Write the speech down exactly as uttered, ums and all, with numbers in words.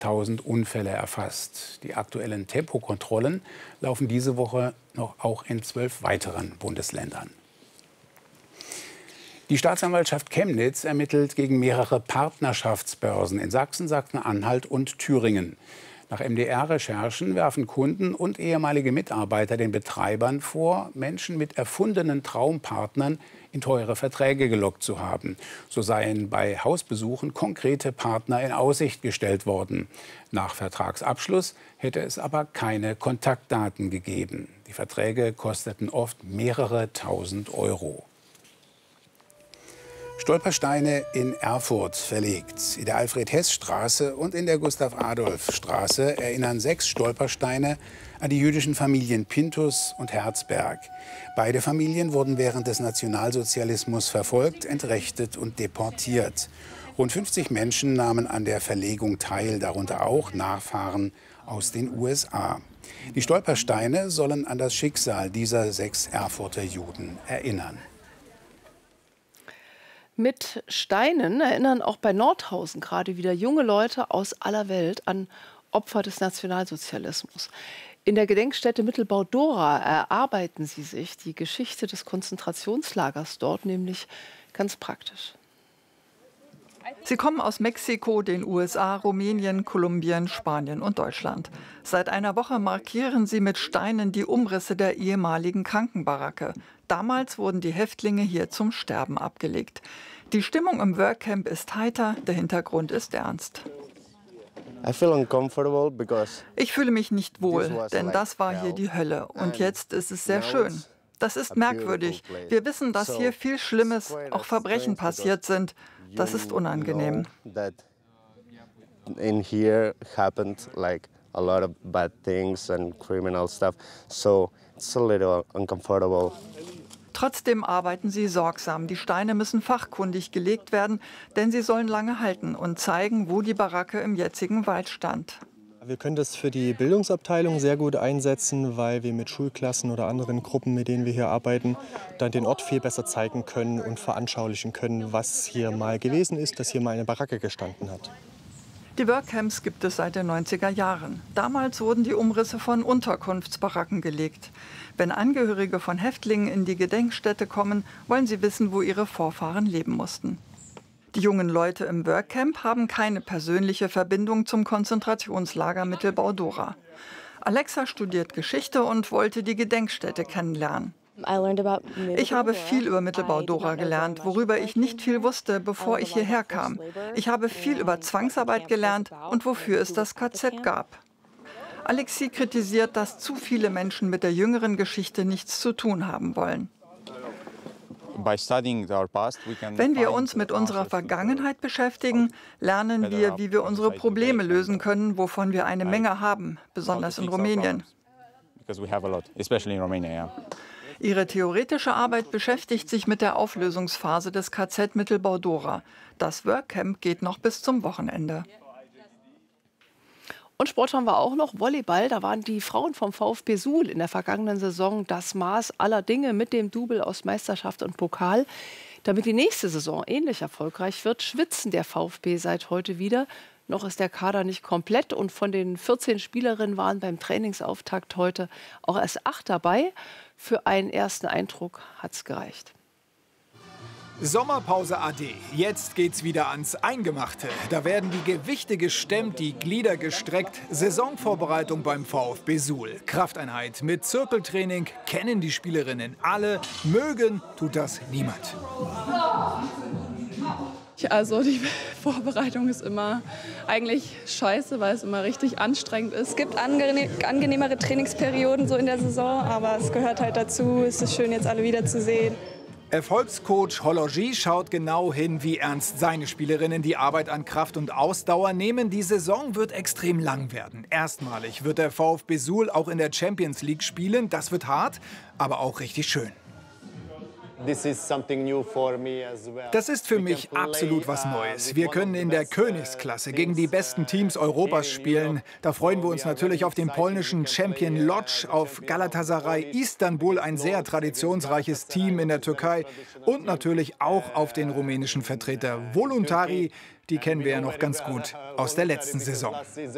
tausend Unfälle erfasst. Die aktuellen Tempokontrollen laufen diese Woche noch auch in zwölf weiteren Bundesländern. Die Staatsanwaltschaft Chemnitz ermittelt gegen mehrere Partnerschaftsbörsen in Sachsen, Sachsen-Anhalt und Thüringen. Nach M D R-Recherchen werfen Kunden und ehemalige Mitarbeiter den Betreibern vor, Menschen mit erfundenen Traumpartnern in teure Verträge gelockt zu haben. So seien bei Hausbesuchen konkrete Partner in Aussicht gestellt worden. Nach Vertragsabschluss hätte es aber keine Kontaktdaten gegeben. Die Verträge kosteten oft mehrere tausend Euro. Stolpersteine in Erfurt verlegt. In der Alfred-Hess-Straße und in der Gustav-Adolf-Straße erinnern sechs Stolpersteine an die jüdischen Familien Pinthus und Herzberg. Beide Familien wurden während des Nationalsozialismus verfolgt, entrechtet und deportiert. Rund fünfzig Menschen nahmen an der Verlegung teil, darunter auch Nachfahren aus den U S A. Die Stolpersteine sollen an das Schicksal dieser sechs Erfurter Juden erinnern. Mit Steinen erinnern auch bei Nordhausen gerade wieder junge Leute aus aller Welt an Opfer des Nationalsozialismus. In der Gedenkstätte Mittelbau-Dora erarbeiten sie sich die Geschichte des Konzentrationslagers dort, nämlich ganz praktisch. Sie kommen aus Mexiko, den U S A, Rumänien, Kolumbien, Spanien und Deutschland. Seit einer Woche markieren sie mit Steinen die Umrisse der ehemaligen Krankenbaracke. Damals wurden die Häftlinge hier zum Sterben abgelegt. Die Stimmung im Workcamp ist heiter, der Hintergrund ist ernst. Ich fühle mich nicht wohl, denn das war hier die Hölle. Und jetzt ist es sehr schön. Das ist merkwürdig. Wir wissen, dass hier viel Schlimmes, auch Verbrechen passiert sind. Das ist unangenehm. In here happened like a lot of bad things and criminal stuff, so it's a little uncomfortable. Trotzdem arbeiten sie sorgsam. Die Steine müssen fachkundig gelegt werden, denn sie sollen lange halten und zeigen, wo die Baracke im jetzigen Wald stand. Wir können das für die Bildungsabteilung sehr gut einsetzen, weil wir mit Schulklassen oder anderen Gruppen, mit denen wir hier arbeiten, dann den Ort viel besser zeigen können und veranschaulichen können, was hier mal gewesen ist, dass hier mal eine Baracke gestanden hat. Die Workcamps gibt es seit den neunziger Jahren. Damals wurden die Umrisse von Unterkunftsbaracken gelegt. Wenn Angehörige von Häftlingen in die Gedenkstätte kommen, wollen sie wissen, wo ihre Vorfahren leben mussten. Die jungen Leute im Workcamp haben keine persönliche Verbindung zum Konzentrationslager Mittelbau-Dora. Alexa studiert Geschichte und wollte die Gedenkstätte kennenlernen. Ich habe viel über Mittelbau-Dora gelernt, worüber ich nicht viel wusste, bevor ich hierher kam. Ich habe viel über Zwangsarbeit gelernt und wofür es das K Z gab. Alexi kritisiert, dass zu viele Menschen mit der jüngeren Geschichte nichts zu tun haben wollen. Wenn wir uns mit unserer Vergangenheit beschäftigen, lernen wir, wie wir unsere Probleme lösen können, wovon wir eine Menge haben, besonders in Rumänien. Ihre theoretische Arbeit beschäftigt sich mit der Auflösungsphase des K Z Mittelbau-Dora. Das Workcamp geht noch bis zum Wochenende. Und Sport haben wir auch noch, Volleyball. Da waren die Frauen vom VfB Suhl in der vergangenen Saison das Maß aller Dinge mit dem Double aus Meisterschaft und Pokal. Damit die nächste Saison ähnlich erfolgreich wird, schwitzen der VfB seit heute wieder. Noch ist der Kader nicht komplett und von den vierzehn Spielerinnen waren beim Trainingsauftakt heute auch erst acht dabei. Für einen ersten Eindruck hat es gereicht. Sommerpause ade. Jetzt geht's wieder ans Eingemachte. Da werden die Gewichte gestemmt, die Glieder gestreckt. Saisonvorbereitung beim VfB Suhl. Krafteinheit mit Zirkeltraining kennen die Spielerinnen alle. Mögen tut das niemand. Also die Vorbereitung ist immer eigentlich scheiße, weil es immer richtig anstrengend ist. Es gibt angenehm, angenehmere Trainingsperioden so in der Saison, aber es gehört halt dazu. Es ist schön, jetzt alle wiederzusehen. Erfolgscoach Hollogy schaut genau hin, wie ernst seine Spielerinnen die Arbeit an Kraft und Ausdauer nehmen. Die Saison wird extrem lang werden. Erstmalig wird der VfB Suhl auch in der Champions League spielen. Das wird hart, aber auch richtig schön. Das ist für mich absolut was Neues. Wir können in der Königsklasse gegen die besten Teams Europas spielen. Da freuen wir uns natürlich auf den polnischen Champion Lodz, auf Galatasaray Istanbul, ein sehr traditionsreiches Team in der Türkei und natürlich auch auf den rumänischen Vertreter Voluntari. Die kennen wir ja noch ganz gut aus der letzten Saison.